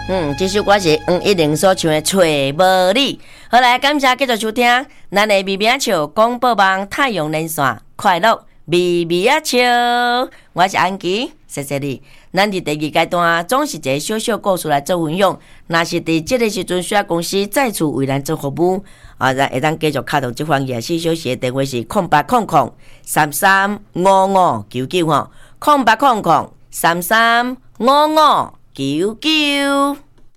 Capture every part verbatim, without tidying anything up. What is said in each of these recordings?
嗯，这首歌是黄一玲所唱的《找无你》。好来，感谢继续收听咱的微微仔笑广播网太阳连线，快乐微微仔笑。我是安琪，谢谢你。咱伫第二阶段总是一个小小故事来做分享。若是伫这个时阵需要公司再次为咱做服务，啊，咱会当继续卡到这方廿四小时的电话是空八空空三三五五九九吼，空八空空三三五五九九。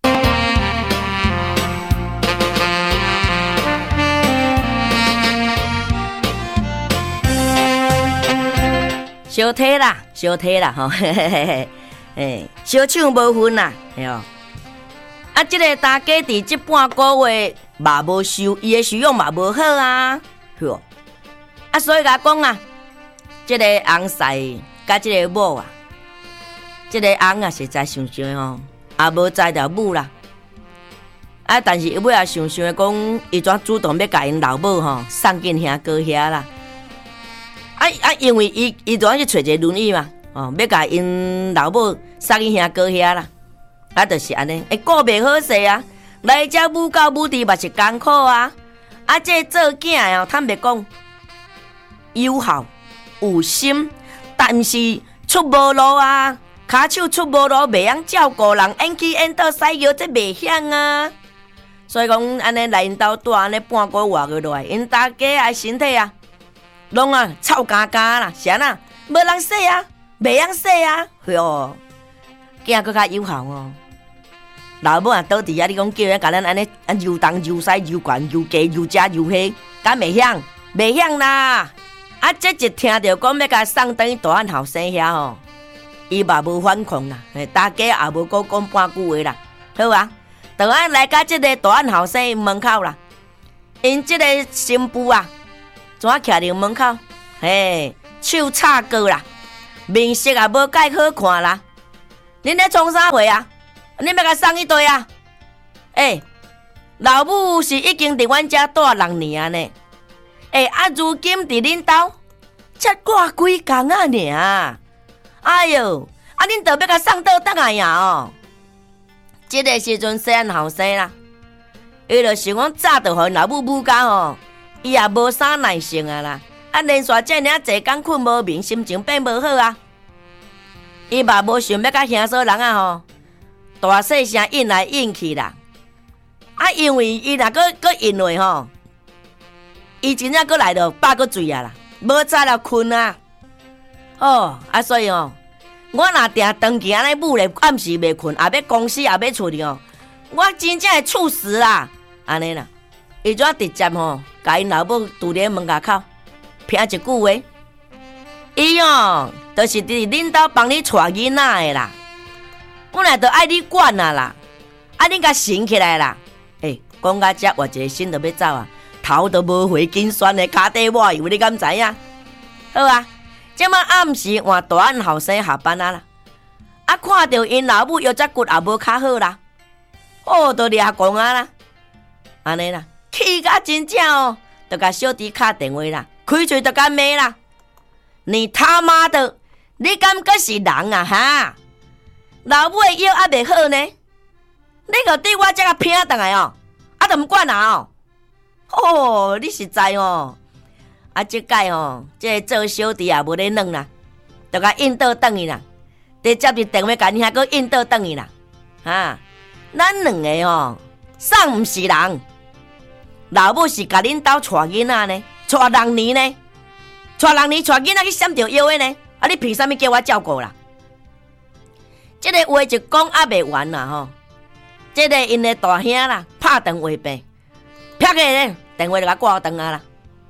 小体啦，小体啦，吼，嘿嘿嘿嘿，诶，小唱无分啦，嘿哦。啊，即、这个大家伫即半个月嘛无收，伊的收入嘛无好啊，吼。啊，所以甲讲啊，即、这个翁婿甲即个某啊，即、这个翁啊实在想想吼，也无栽着母啦。啊，但是伊尾也想想讲，伊怎主动要甲因老母吼送进兄哥遐啦。啊啊！因为伊伊当去找一个轮椅嘛，哦，要甲因老母送去兄哥遐啦，啊，就是安尼，会顾袂好势啊。来遮母教母弟嘛是艰苦啊，啊，这做囝哦，坦白讲，有孝有心，但是出无路啊，骹手出无路，袂晓照顾人，演起演到使摇，这袂响啊。所以讲，安尼来因兜住安尼半个月个落来，因大家啊身体啊。拢啊臭嘎嘎啦，是安那无人洗啊，袂晓洗啊，哟，囝佫较有效哦。老母啊倒伫遐，你讲叫人甲咱安尼啊又东又西又悬又低又遮又黑，敢袂响？袂响啦！啊，这一听着讲要甲送等于大汉后生遐吼，伊嘛无反抗啦，大家也无讲讲半句话啦，好啊。就安来甲即个大汉后生门口啦，因即个新妇啊。怎啊徛伫门口？嘿，手擦过啦，面色也无介好看啦。恁咧创啥货啊？恁要甲送一堆啊？诶、欸，老母是已經伫阮遮住六年啊呢。诶、欸，啊，如今伫恁兜才挂几工啊尔。哎哟，啊，恁倒要甲送倒倒来呀哦？即、這個時陣細漢後生啦，伊就想講早就互老母母家吼。伊也无啥耐性啊啦，啊连续这尔济工困无眠，心情变无好啊。伊嘛无想要甲兄嫂人啊吼，大细声应来应去啦。啊，因为伊若搁搁因为吼，伊真正搁来着饱搁醉啊啦，无早了困啊。哦，啊所以哦，我若定长期安尼母咧暗时袂困，也要公司也要出去哦，我真正会猝死啦，安尼啦。伊怎直接吼，甲因老母堵伫门口口，凭一句话，伊哦，就是伫恁兜帮你带囡仔的啦，本来就爱你管啊啦，啊恁甲醒起来啦，诶、欸，讲到这，我一个心都要走啊，头都无回紧酸的脚底抹油，你敢知影？好啊，即摆暗时换大汉后生下班啊啦，啊看到因老母腰只骨也无较好啦，哦，都掠讲啊啦，安尼啦。气甲真正哦，就甲小弟敲电话啦，开嘴就甲骂啦。你他妈的，你敢个是人啊哈？老母的腰还袂好呢，你个对我这个拼倒来哦，啊都唔管啊哦。哦，你实在哦，啊这届哦，这个做小弟也无咧软啦，就甲应倒转去啦，直接伫电话甲你遐个应倒转去啦，哈，咱两个哦，送唔是人。老母是甲恁兜带囡仔呢，带六年呢，带六年带囡仔去闪着腰的呢，啊！你凭啥物叫我照顾啦？这个话就讲啊袂完啦吼。这个因的大兄啦，拍电话病，啪个呢，电话就甲挂断啊啦。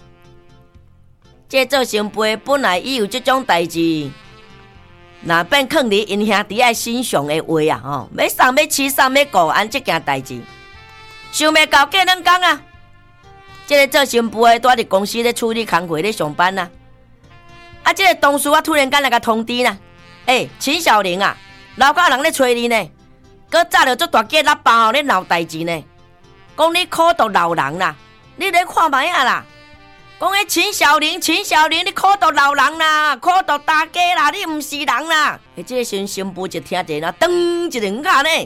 这做新辈本来伊有这种代志，若变放伫因兄弟爱身上的话啊吼，要送要饲送要顾安这件代志，想袂到过两工啊！这个做新妇的，住伫公司咧处理工课咧上班啦。啊，这个同事我突然间来甲通知啦，诶、欸，秦小玲啊，老家人咧找你呢，搁炸着做大家喇叭吼咧闹代志呢，讲你苦毒老人啦，你来看卖啊啦，讲迄秦小玲，秦小玲，你苦毒老人啦，苦毒大家啦，你毋是人啦。迄这个新新妇一听者啦，噔一两下呢，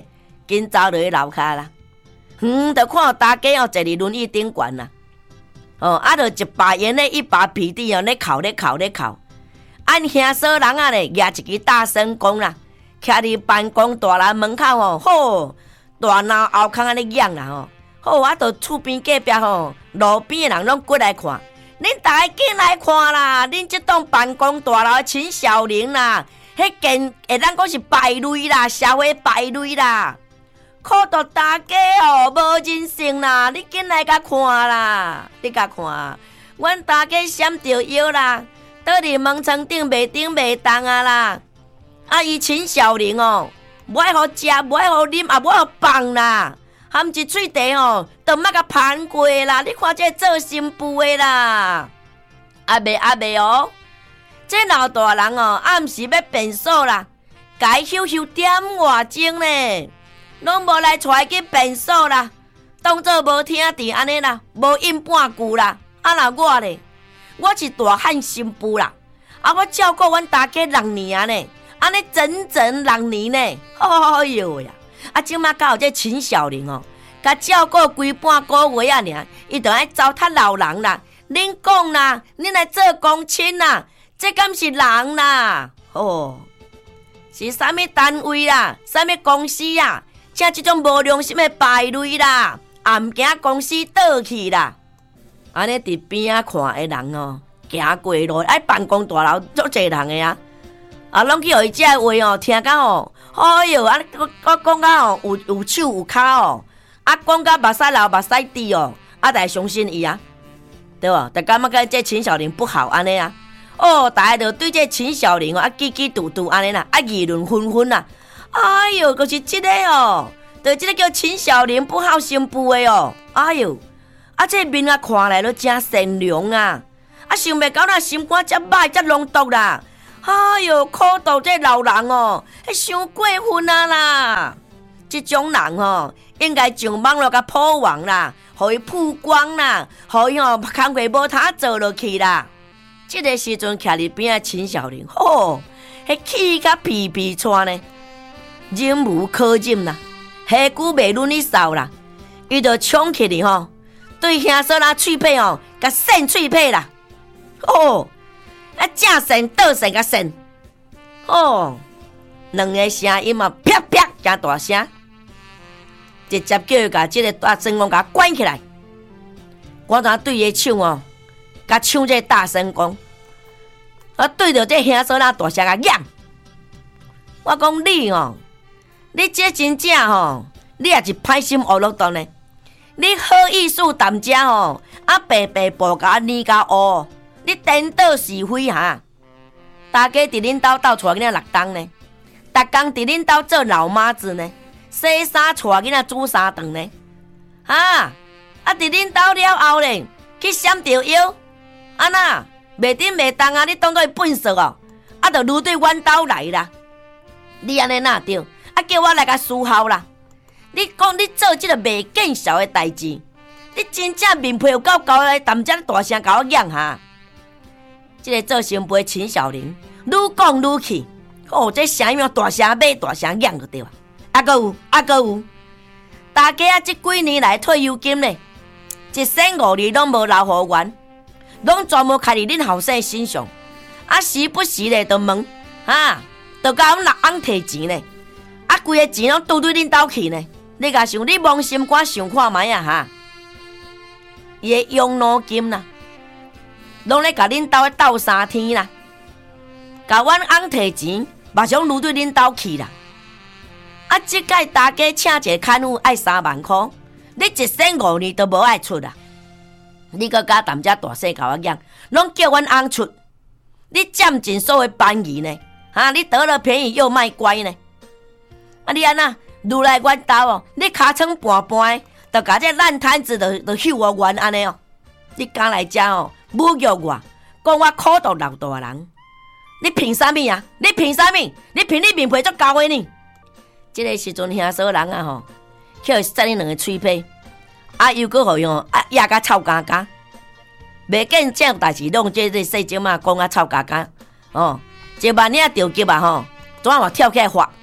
紧走落去楼骹啦。远就看到大家哦坐伫轮椅顶悬啦。哦，啊，就一把烟咧，一把鼻涕哦，咧哭咧哭咧哭。按兄嫂人啊咧，举一支大声公啦，徛伫办公大楼门口哦，好大闹后空安尼养啦吼。好，啊，就厝边隔壁吼，路边的人拢过来看。恁大家进来看啦！恁这栋办公大楼的秦小玲啦，迄件会当讲是败类啦，社会败类啦。靠到大家哦，无人性啦！你进来甲看啦，你甲看，阮大家闪着腰啦，倒伫门床顶袂顶袂动啊啦！啊，伊秦小玲哦，无爱互食，无爱互啉，也无爱互放啦。含一喙茶吼，都莫甲盘过啦！你看这做新妇的啦，阿妹阿妹哦，这老大人哦，暗时要变数啦，该休休点外钟呢，拢无来带去变数啦，当作无听伫安尼啦，无应半句啦。啊那我咧，我是大汉新妇啦，啊我照顾阮大家六年呢，安尼整整六年呢，哎呦呀！啊，即马到这秦小玲哦，甲照顾规半个月啊，尔，伊就爱糟蹋老人啦。恁讲啦，恁来做公亲啦，这敢是人啦？哦，是啥物单位啦？啥物公司啊？像这种无良心的败类啦，也毋惊公司倒去啦。安尼伫边仔看的人哦，行过路爱办公大楼足侪人的啊，啊，拢去互伊这话哦，听到哦。哎哟，啊！我我讲到哦，有有手有脚哦，啊，讲到目屎流目屎滴哦，啊，大家相信伊啊，对无？大家感觉这秦小玲不好安尼啊，哦，大家就对这秦小玲哦，啊，叽叽嘟嘟安尼啦，啊，议论纷纷啦。哎哟，就是这个哦，就这个叫秦小玲不好媳妇的哦。哎哟，啊，这面啊看来都真善良啊，啊，想袂到那心肝遮歹遮浓毒啦。哎哟，苦到这老人哦，迄伤过分啊啦！这种人哦，应该上网络甲破网啦，互伊曝光啦，互伊哦工课无他做落去啦。这个时阵徛伫边仔秦小玲，吼，迄气甲皮皮喘呢，忍无可忍啦，下久袂轮伊扫啦，伊就冲起哩吼，对兄嫂啦喙皮哦，甲扇喙皮啦，哦。啊，正神倒神甲神，哦，两个声音嘛，啪啪真大声，直接叫伊甲这个大声公甲关起来。我当对伊抢哦，甲抢这大声公，我对着这兄嫂啦大声甲嚷，我讲你哦，你这真正吼，你也是歹心恶落断呢。你好意思谈遮吼，啊白白布甲捏甲乌。你颠倒是非哈！大家伫恁兜斗带囡仔六冬呢，逐工伫恁兜做老妈子呢，洗衫带囡仔煮三顿呢，哈！啊伫恁兜了后咧，去闪着腰，安那袂顶袂动啊！你当作伊笨色哦，啊，就愈对阮兜来啦！你安尼哪对？啊，叫我来甲思考啦！你讲你做即个袂见效的代志，你真正面皮有够厚的，谈遮大声甲我嚷哈！这个做新妇的秦小玲，愈讲愈气，哦，这声音大声骂，大声嚷就对了。啊，搁有，啊，搁有，大家啊，这几年来退休金呢，一仙五二拢无留互阮，拢专门开伫恁后生身上。啊，时不时咧，就问，哈，就甲阮六翁摕钱呢。啊，规个钱拢拄对恁兜去呢。你甲想，你摸心肝想看觅啊哈？伊个养老金啦。拢咧甲恁兜咧斗三天啦，甲阮翁摕钱，马上愈对恁兜去啦。啊，即届大家请一个看护爱三万箍，你一生五年都无爱出啦。你搁甲谈遮大细甲我讲，拢叫阮翁出，你占尽所有便宜呢？哈，你得了便宜又卖乖呢？啊，你安那愈来阮兜哦，你尻川半半的，就甲这烂摊子就就翕我冤安尼哦，你敢来遮哦？侮辱我，讲我苦毒老大人，你凭啥物啊？你凭啥物？你凭你面皮足厚的呢？这个时阵兄嫂人啊吼，去互扇你两个喙皮，啊又搁互伊哦啊压甲臭干干，袂见这样代志，弄这个细精嘛讲啊臭干干，哦，一万领着急啊吼，怎啊跳起来发？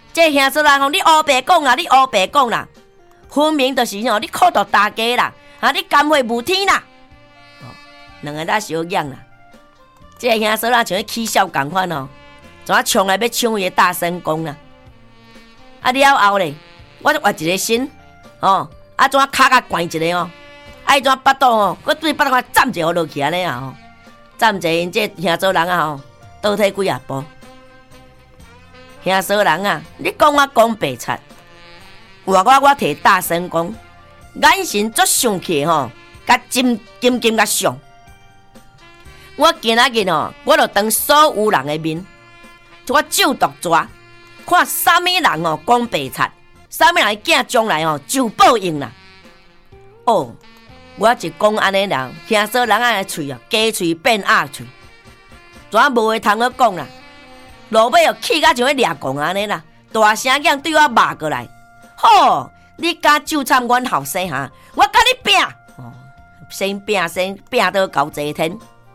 这兄嫂人吼，你黑白讲啦，你黑白讲啦，分明就是吼，你苦毒大家啦，啊，你甘血无天啦，哦，两个在相养啦。这兄嫂人像咧起笑共款哦，怎啊冲来要抢伊的大神功啦？啊了后咧，我就挖一个心，哦，啊怎啊骹甲掼一个哦，啊伊怎巴肚哦，佮对巴肚甲站一个落去安尼啊吼，站一个因这兄嫂人啊吼，倒退几啊步。兄嫂人啊，你讲我讲白贼，话我我摕大神功，眼神足上去吼，甲金金金甲上。我今仔日吼，我就当所有人的面，我咒毒抓，看啥物人哦讲白贼，啥物人囝将来哦就报应啦。哦，我一讲安尼人，兄嫂人啊嘴啊，鸡嘴变鸭嘴，怎无话通去讲啦？落尾又气甲像咧掠狂安尼啦，大声囝对我骂过来，吼！你敢纠缠阮后生哈？我甲你拼！哦，先拼先拼到高济天。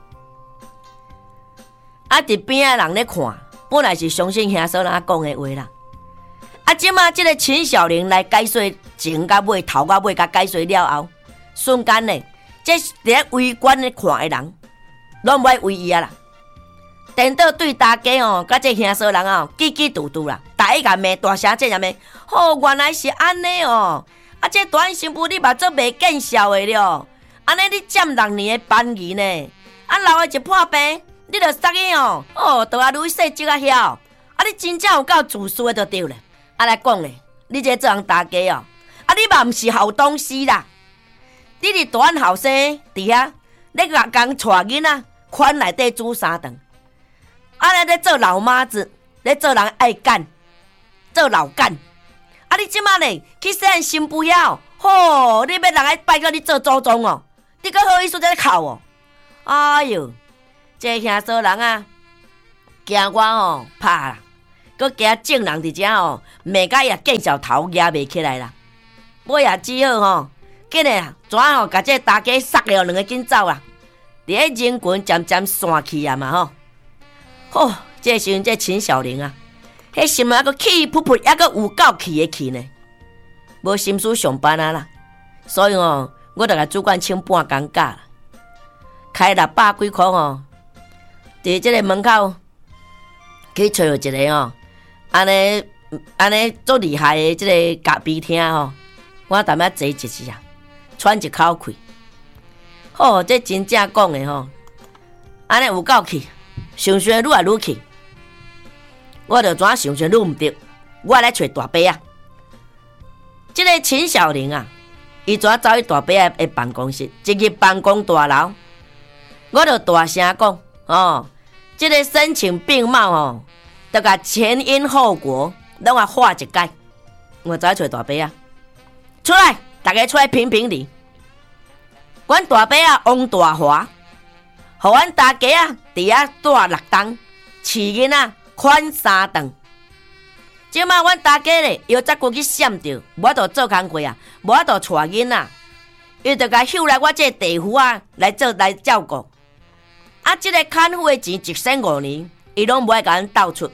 啊！伫边仔人咧看，本来是相信兄嫂人讲的话啦。啊，即马即个秦小玲来解说前甲尾头甲尾甲解说了后，瞬间呢，这伫围观咧看的人，拢不爱为伊啊啦。颠倒对大家哦，甲这兄嫂人哦，叽叽嘟嘟啦，大一个骂大声这样骂，哦，原来是安尼哦，啊，这大汉新妇你目睭袂见笑的了，安尼你占六年的班级呢，啊，老的一破病，你著杀伊哦，哦，大阿女细即啊晓，啊，你真正有够自私的就对了，啊来讲咧，你这做人大家哦，啊，你嘛毋是好东西啦，你伫大汉后生伫遐，你甲讲带囡仔，款内底煮三顿。啊！你咧做老妈子，咧做人爱干，做老干。啊！你即马呢去洗咱新妇遐，吼！你要人来拜到你做祖宗哦，你搁好意思在咧哭哦？哎哟，这兄嫂人啊，惊我吼拍啦，搁惊正人伫遮吼，骂甲伊啊见小头压袂起来啦。我也只好吼，紧诶啊，怎吼甲这大家杀了两个紧走啦。伫咧人群渐渐散去啊嘛吼。哦，这时阵这秦小玲啊，迄心内还佫气噗噗，还佫有够气的气呢，无心思上班啊啦。所以哦，我著甲主管请半工假啦，开六百几箍哦，伫即个门口去找一个哦，安尼安尼足厉害的即个咖啡厅哦，我淡仔坐一下啊，喘一口气。哦，这真正讲的吼，安尼有够气。想想愈来愈气，我著怎想想愈毋对，我来找大伯啊。这个秦小玲啊，伊怎走去大伯啊的办公室，一入办公大楼，我著大声讲哦，这个声情并茂哦，著甲前因后果拢啊画一解。我走去找大伯啊，出来，大家出来评评理。阮大伯啊，王大华。互阮大家啊，伫遐住六栋，饲囡仔款三顿。即马阮大家咧，又再过去闪着，无法度做工课啊，无法度带囡仔，伊就甲秀来我这地夫啊来做来照顾。啊，即、这个看护的钱一生五年，伊拢无爱甲阮斗出。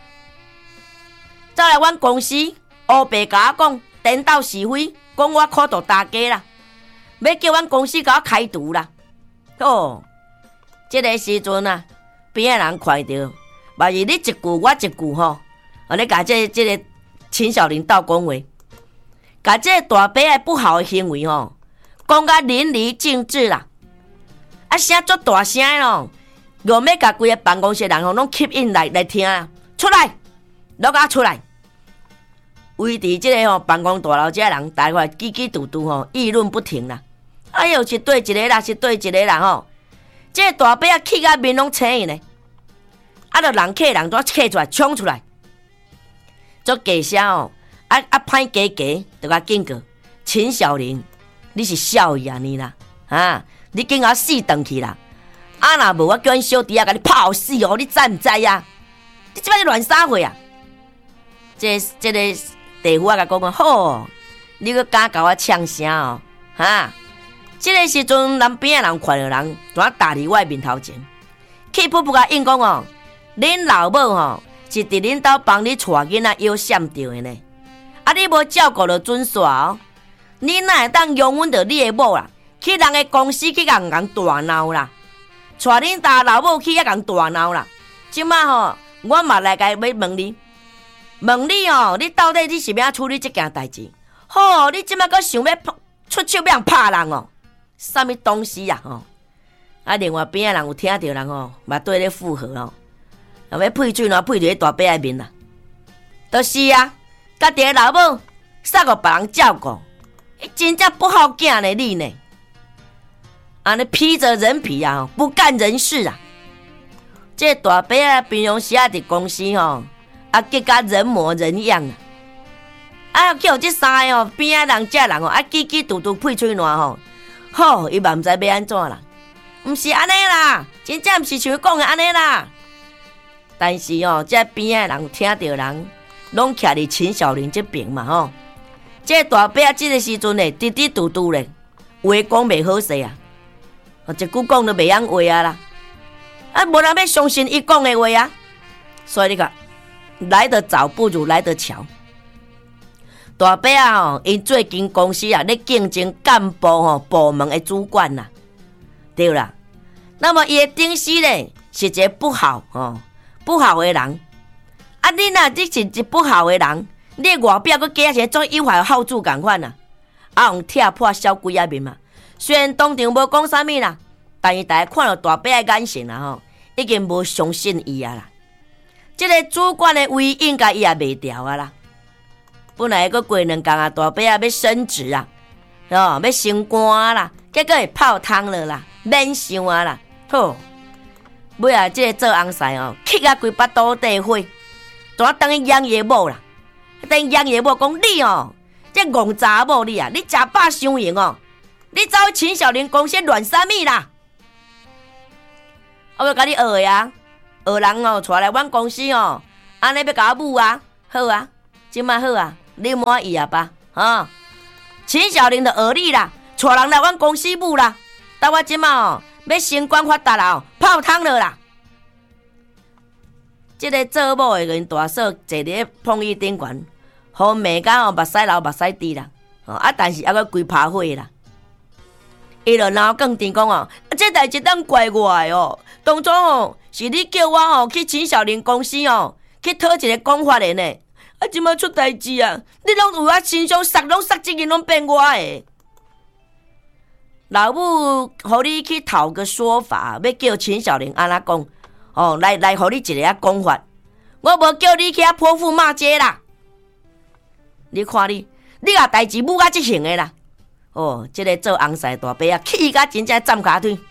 走来阮公司，黑白甲我讲，颠倒是非，讲我苦毒大家啦，要叫阮公司甲我开除啦。哦。这个时阵啊，边仔人看到，嘛是你一句我一句吼，啊，你甲这这个秦小玲斗讲话，甲这个大伯的不好的行为吼，讲甲淋漓尽致啦，啊，声足大声咯，又要甲规个办公室人吼拢吸引来来听啊，出来，拢甲出来，围伫这个吼办公大楼这人，大概叽叽嘟嘟吼，议论不停啦，哎呦，是对一个啦，是对一个啦吼。这个大伯啊，气甲面拢青去呢，啊，着人客人都客出来，冲出来，做假声哦，啊啊，歹加加，着甲警告秦小玲，你是少爷呢啦，啊，你紧甲死转去啦，啊，若无我叫阮小弟啊，甲你泡死哦，你知毋知啊？你即摆是乱啥货啊？这这个地夫啊，甲讲讲，好，你阁敢甲我呛声哦，哈？这个时阵，咱边的人看到人，怎打伫我面头前，气噗噗甲应讲哦，恁老母吼， 是伫恁兜帮你带囡仔摇闪着的呢。啊，你无照顾就准煞哦，你哪会当容忍着你的某啦？去人的公司去甲人大闹啦，带恁大老母去遐人大闹啦。即马吼，我嘛来甲要问你，问你哦，你到底你是要处理这件代志？吼、哦，你即马搁想要出手要拍人哦？啥物东西啊？吼、哦！啊，另外边仔人有听到人哦，嘛对咧附和哦，要配嘴喏，配伫大伯仔面啦。就是啊，家己的老母煞互别人照顾，真正不好囝呢你呢？安尼披着人皮啊，不干人事啊！这大伯仔平常时啊伫公司吼，啊结甲人模人样啊！啊，叫这三个哦，边仔人、这人哦，啊叽叽嘟嘟配嘴烂吼，吼，伊嘛毋知要安怎啦。毋是安尼啦，真正毋是像讲的安尼啦。但是哦，这边仔人听到人拢徛伫秦小玲这边嘛吼。这大伯仔这个时阵呢，滴滴嘟嘟咧，话讲袂好势啊，一句讲都袂晓话啊啦。啊，无人要相信伊讲的话啊。所以你看，来得早不如来得巧。大伯仔哦，因最近公司啊咧竞争干部吼部门的主管啦。对啦，那么伊的顶司呢是一个不好哦，不好的人。啊，你若你是一不好的人，你外表佫加些做有害好处共款啦，啊用踢破小鬼仔面嘛。虽然当场无讲啥物啦，但是大家看到大伯的眼神啦吼，已经无相信伊啊啦。这个主管的位应该伊也袂调啊啦。本来佫过两工啊，大伯仔要升职啊，哦要升官啦，结果会泡汤了啦。免想啊啦，吼！尾啊，这个做翁婿哦，气啊规巴肚底火，怎等于养爷某啦？等于养爷某讲你哦，这戆查某你啊，你食饱伤闲哦，你走去秦小玲公司乱啥物啦？我要甲你学呀，学人哦，带来阮公司哦，安尼要甲我母啊，好啊，即摆好啊，你满意啊吧？哈、哦，秦小玲就学你啦，带人来阮公司母啦。但我即马哦，要升官发达啦，泡汤了啦！即、这个做某的人大嫂坐伫碰椅顶悬，好骂甲哦，目屎流目屎滴啦！哦啊，但是还佫规拍火啦！伊就闹更甜讲哦，这代志当怪我的哦，当初哦是你叫我哦去秦小玲公司哦去讨一个讲法的呢，啊，即马出代志啊，你拢有我身上杀拢杀这个拢变我的。老母，互你去讨个说法，要叫秦小玲安怎讲？哦，来来，互你一个讲法。我无叫你去遐泼妇骂街啦。你看你，你啊代志母啊即行的啦。哦，这个做翁婿大伯啊，气甲真正站骹腿。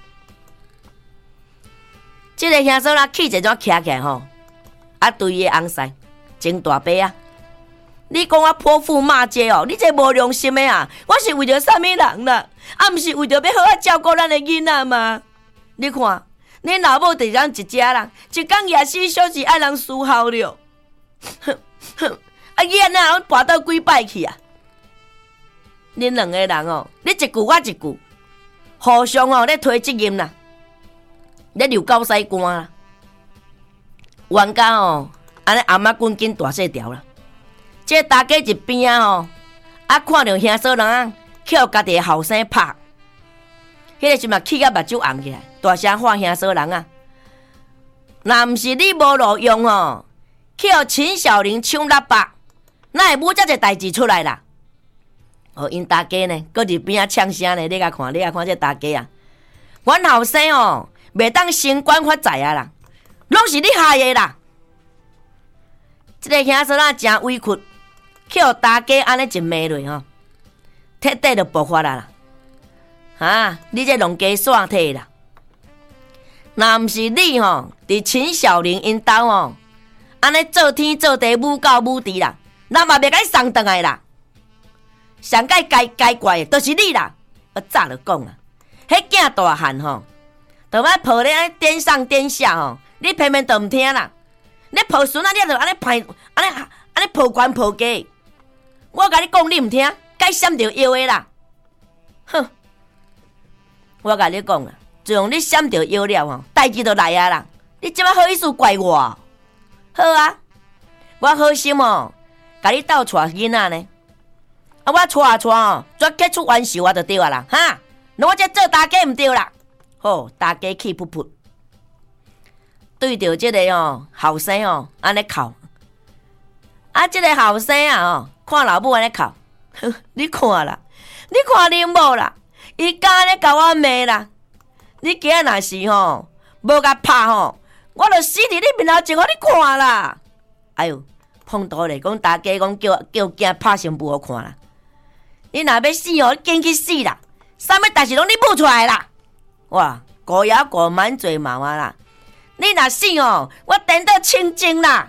这个兄嫂啦，气一种徛起来吼，啊对伊翁婿真大伯啊。你讲我泼妇骂街哦，你这无良心的啊！我是为着啥物人啦？啊，毋是为着要好好照顾咱的囡仔吗？你看，恁老母就咱一家人，一天夜死小是爱人伺候了。哼哼，啊，囡仔拢跋倒几摆去啊？恁两个人哦，你一句我一句，互相哦咧推责任啦，咧流狗屎干啦。冤家哦，安尼阿妈滚紧大细条啦。这大家一边啊吼，啊看到兄嫂人啊，去互家己的后生拍，迄个时嘛气甲目睭红起来，大声喊兄嫂人啊！若毋是你无路用吼，去互秦小玲抢喇叭，哪会无遮个代志出来啦？哦，因大家呢，搁伫边啊呛声呢，你甲看，你甲看这大家啊，阮后生哦，袂当升官发财啊啦，拢是你害的啦！这个兄嫂啊，真委屈。去互大家安尼一骂落吼，彻底就爆发啦啦！啊，你这弄家耍体啦！若毋是你吼，伫秦小玲因兜吼，安尼做天做地母狗母弟啦，咱嘛袂甲你送倒来啦！上该该该怪的，就是你啦！我早就讲啦，迄囝大汉吼，就要抱咧安尼颠上颠下吼，你偏偏就毋听啦！你抱孙仔，你就安尼拍，安尼安尼抱悬抱低。我甲你讲，你毋听，该闪着腰的啦！哼！我甲你讲啦，自从你闪着腰了吼，代志就来啊啦！你即摆好意思怪我？好啊， 我好心哦，甲你斗带囡仔呢。啊，我带啊带哦，绝结出冤仇啊，就对啊啦，哈！那我这做大家唔对啦。好，大家气噗噗，对着这个哦后生哦，安尼哭。啊，这个后生啊哦，看老母安尼哭，你看啦，你看恁某啦，伊敢安尼甲我骂啦。你今仔若是吼无甲拍吼，我就死伫你面头前，互你看啦。哎呦，碰到咧，讲大家讲叫叫囝拍成不好看啦。你若要死哦，你紧去死啦！啥物代志拢你母出来啦！哇，狗咬狗，满嘴毛啊啦！你若死哦，我等到清净啦！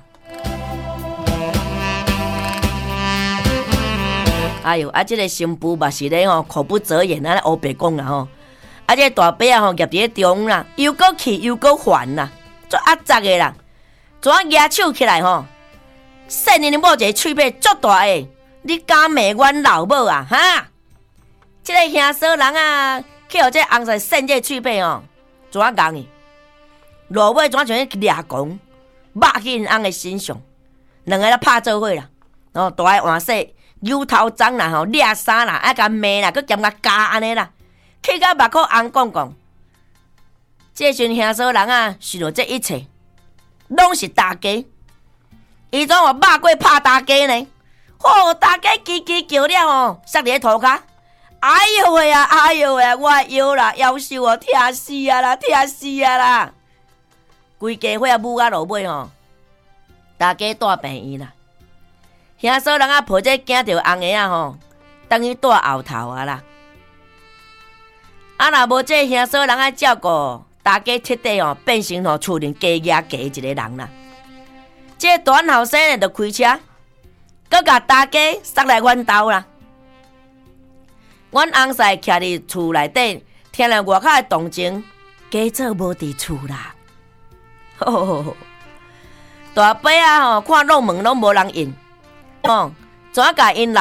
哎呦，啊，这个新妇嘛是咧吼，口不择言，安尼黑白讲啦吼。啊，这个大伯啊吼，夹伫中啦，又搁气又搁烦啦，足压杂的啦。怎啊举手起来吼？细年的某一个喙巴足大个，你敢骂阮老母啊？哈！这个兄嫂人啊，去互这红色线这喙巴吼，怎啊讲伊？落尾怎啊像去掠狂，抹去因翁的身上，两个咧拍做伙啦。然后大个换细，油头脏啦吼，掠衫啦，爱甲骂啦，佮兼甲加安尼啦。去到目口红讲讲，这群兄嫂人啊，想到这一切，拢是大家。伊怎话肉过拍大家呢？吼、哦，大家叽叽叫了吼，摔伫咧涂骹。哎呦喂啊，哎呦喂啊，我的腰啦，腰手哦，疼死啊啦，疼死啊啦！规家伙母啊落尾吼，大家带病院啦。兄嫂人啊，抱这惊着红个啊吼，等于带后头啊啦。啊，若无这兄嫂人啊照顾，大家彻底哦变成吼厝里家家家一个人啦。这短后生诶，就开车，佮甲大家塞来阮兜啦。阮翁婿徛伫厝内底，听了外口诶动静，家做无伫厝啦。吼吼吼！大伯啊吼，看弄门拢无人应，吼，怎甲因老